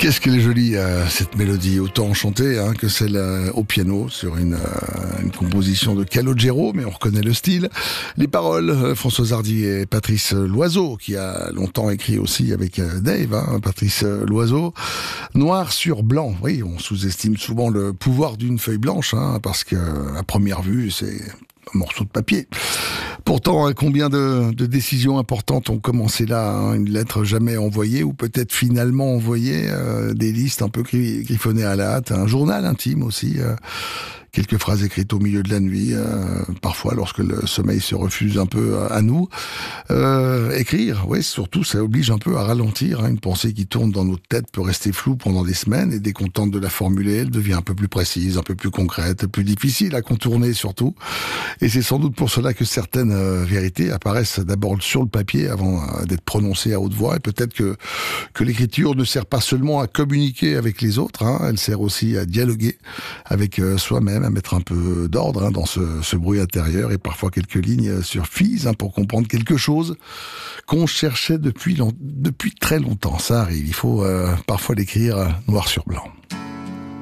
Qu'est-ce qu'elle est jolie cette mélodie, autant chantée que celle au piano sur une composition de Calogero, mais on reconnaît le style. Les paroles, Françoise Hardy et Patrice Loiseau, qui a longtemps écrit aussi avec Dave, Patrice Loiseau. Noir sur blanc, oui, on sous-estime souvent le pouvoir d'une feuille blanche, parce que à première vue, c'est un morceau de papier. Pourtant, combien de décisions importantes ont commencé là, une lettre jamais envoyée ou peut-être finalement envoyée, des listes un peu griffonnées à la hâte, un journal intime aussi, quelques phrases écrites au milieu de la nuit, parfois lorsque le sommeil se refuse un peu à nous. Écrire, oui, surtout, ça oblige un peu à ralentir. Une pensée qui tourne dans notre tête peut rester floue pendant des semaines et dès qu'on tente de la formuler, elle devient un peu plus précise, un peu plus concrète, plus difficile à contourner surtout. Et c'est sans doute pour cela que certaines vérités apparaissent d'abord sur le papier avant d'être prononcées à haute voix. Et peut-être que l'écriture ne sert pas seulement à communiquer avec les autres, elle sert aussi à dialoguer avec soi-même, à mettre un peu d'ordre dans ce bruit intérieur, et parfois quelques lignes suffisent pour comprendre quelque chose qu'on cherchait depuis très longtemps. Ça arrive, il faut parfois l'écrire noir sur blanc.